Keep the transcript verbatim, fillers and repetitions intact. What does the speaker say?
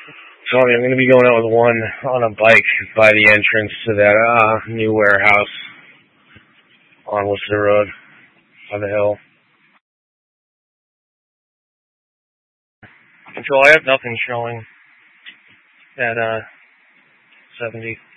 So I'm going to be going out with one on a bike by the entrance to that uh, new warehouse on Worcester Road on the hill. Control, I have nothing showing at uh, seventy.